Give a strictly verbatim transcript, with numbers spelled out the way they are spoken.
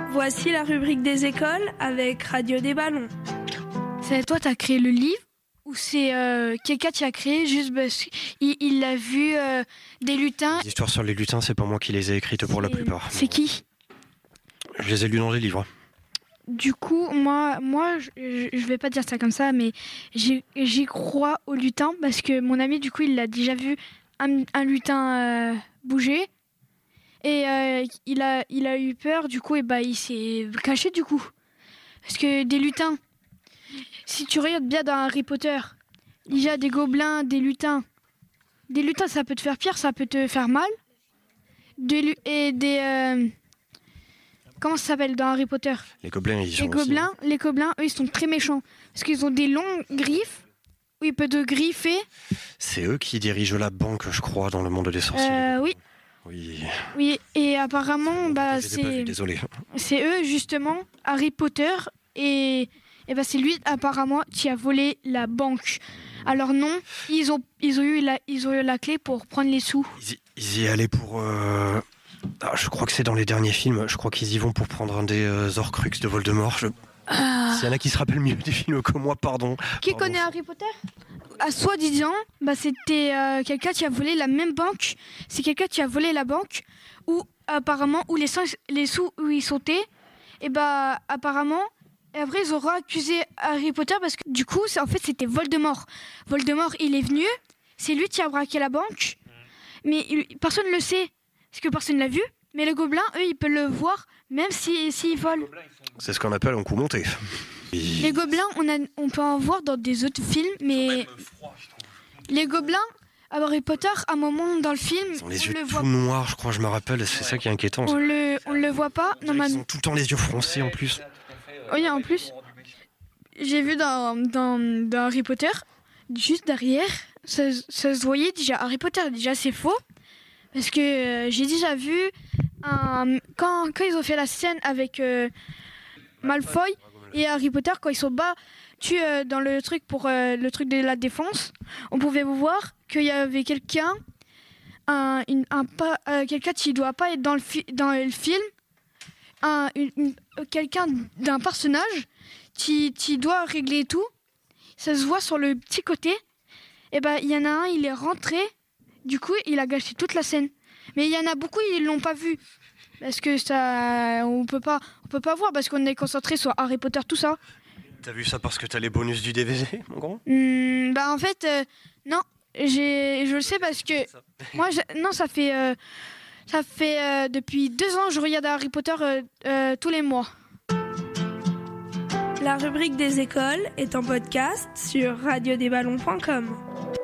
Voici la rubrique des écoles avec Radio des Ballons. C'est toi, t'as créé le livre ou c'est euh, quelqu'un qui a créé juste parce qu'il il a vu euh, des lutins? Les histoires sur les lutins, c'est pas moi qui les ai écrites pour la plupart. C'est qui? Je les ai lues dans des livres. Du coup, moi, moi, je, je vais pas dire ça comme ça, mais j'y, j'y crois aux lutins parce que mon ami, du coup, il a déjà vu un, un lutin euh, bouger et euh, il a, il a eu peur. Du coup, et bah, il s'est caché du coup. Parce que des lutins, si tu regardes bien dans Harry Potter, il y a des gobelins, des lutins. Des lutins, ça peut te faire pire, ça peut te faire mal. Des, et des euh, comment ça s'appelle dans Harry Potter? Les gobelins, ils sont Les gobelins, aussi... les gobelins, eux, ils sont très méchants. Parce qu'ils ont des longues griffes où ils peuvent te griffer. C'est eux qui dirigent la banque, je crois, dans le monde des sorciers. Euh, oui. Oui. Oui, et apparemment, bah, Je les ai pas vus, c'est, désolé. c'est eux, justement, Harry Potter. Et, et bah, c'est lui, apparemment, qui a volé la banque. Alors non, ils ont, ils ont, eu, la, ils ont eu la clé pour prendre les sous. Ils y, ils y allaient pour... Euh... Ah, je crois que c'est dans les derniers films. Je crois qu'ils y vont pour prendre un des euh, Horcruxes de Voldemort. Je... Ah. S'il y en a qui se rappellent mieux des films que moi, pardon. Qui Pardon. connaît Harry Potter? À soi-disant, bah, c'était euh, quelqu'un qui a volé la même banque. C'est quelqu'un qui a volé la banque où apparemment où les, sous, les sous où ils sautaient. Et bah apparemment, et après ils auront accusé Harry Potter parce que du coup, c'est, en fait, c'était Voldemort. Voldemort, il est venu. C'est lui qui a braqué la banque. Mais il, personne ne le sait parce que personne ne l'a vu. Mais les gobelins, eux, ils peuvent le voir même s'ils si, si volent. C'est ce qu'on appelle un coup monté. Et... Les gobelins, on, a, on peut en voir dans des autres films, mais les gobelins, à Harry Potter, à un moment dans le film, ils ont les on yeux le tout voit. noirs, je crois, je me rappelle. C'est ça qui est inquiétant. On le, on le voit pas. Ils ont tout le temps les yeux froncés en plus. Oui, en plus, j'ai vu dans, dans, dans Harry Potter, juste derrière, ça, ça se voyait déjà. Harry Potter, déjà, c'est faux. Parce que euh, j'ai déjà vu, un, quand, quand ils ont fait la scène avec euh, Malfoy et Harry Potter, quand ils sont battus euh, dans le truc pour euh, le truc de la défense, on pouvait voir qu'il y avait quelqu'un, un, une, un, euh, quelqu'un qui ne doit pas être dans le, fi- dans le film, un, une, une, quelqu'un d'un personnage qui, qui doit régler tout. Ça se voit sur le petit côté. Et ben, il y en a un, il est rentré. Du coup, il a gâché toute la scène. Mais il y en a beaucoup, ils l'ont pas vu. Parce que ça, on peut pas, on peut pas voir parce qu'on est concentré sur Harry Potter, tout ça. T'as vu ça parce que t'as les bonus du D V D, mon grand? Mmh, bah en fait, euh, non, j'ai, je le sais parce que moi, je, non, ça fait, euh, ça fait euh, depuis deux ans, je regarde Harry Potter euh, euh, tous les mois. La rubrique des écoles est en podcast sur radio des ballons point com.